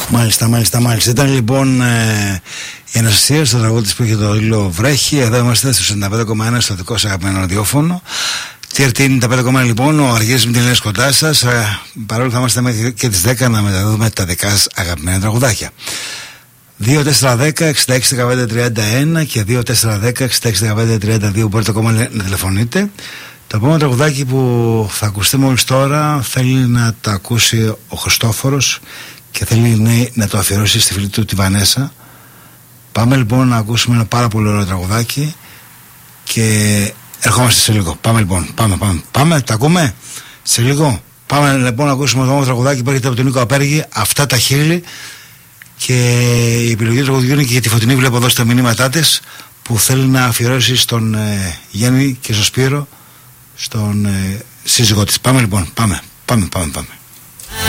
Μάλιστα. Ήταν λοιπόν η Αναστασία στο τραγούδι που είχε το ήλιο βρέχει. Εδώ είμαστε στο 95,1 στο δικό σας αγαπημένο ραδιόφωνο. TRT95,1 λοιπόν. Ο Αργύρης με την Ελένη κοντά σας. Παρόλο θα είμαστε μέχρι και τις 10 να μεταδούμε τα δικά σας αγαπημένα τραγουδάκια. 2-4-10-66-15-31 και 2-4-10-66-15-32 μπορείτε ακόμα να τηλεφωνείτε. Το επόμενο τραγουδάκι που θα ακουστεί μόλις τώρα θέλει να το ακούσει ο Χριστόφορος και θέλει να το αφιερώσει στη φίλη του τη Βανέσα. Πάμε λοιπόν να ακούσουμε ένα πάρα πολύ ωραίο τραγουδάκι και ερχόμαστε σε λίγο. Πάμε λοιπόν, πάμε, τα ακούμε σε λίγο. Πάμε λοιπόν να ακούσουμε το τραγουδάκι που έρχεται από τον Νίκο Απέργη, Αυτά τα χείλη, και η επιλογή του τραγουδιού είναι και για τη Φωτεινή. Βλέπω εδώ στα μηνύματά της που θέλει να αφιερώσει στον Γιάννη και στον Σπύρο, στον σύζυγό της. Πάμε λοιπόν, πάμε.